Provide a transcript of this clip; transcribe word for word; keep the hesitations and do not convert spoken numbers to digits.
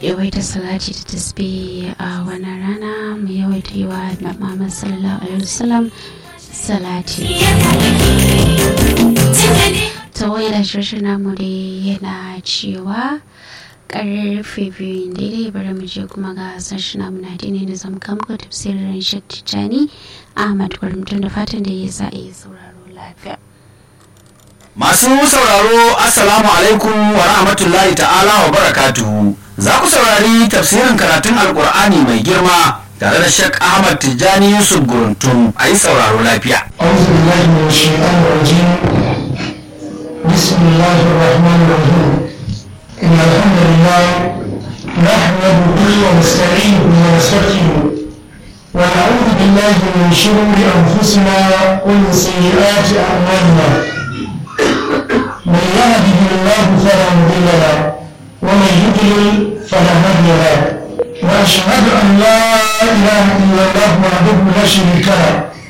yawaita salati da tasbih a wannan rana, mu yawaita yi wa Muhammad sallallahu alaihi wasallam salati. Ta wayar shirin namu dai yana cewa karfe biyu daidai, bari mu je kuma ga sashi namu na dini da zamu kamka tafsirin Sheikh Tijani Ahmad Gwarmtun, da fatan da ya sa a yi sauraro lafiya. Masu sauraro assalamu alaikum wa rahmatullahi ta'ala wa barakatuhu. Za ku saurari tafsirin karatun alkur'ani mai girma tare da Sheikh Ahmad Tijani Yusuf Guruntum. A yi sauraro lafiya. A'udhu billahi minash shaitanir rajim. Bismillahir rahmanir rahim. Innal hamdalillah nahmaduhu wa nasta'inuhu wa nastaghfiruh wa na'udhu billahi min shururi anfusina wa min sayyiati a'malina. من يهده الله فلا مضل له ومن يضلل فلا هادي له واشهد ان لا اله الا الله وحده لا شريك له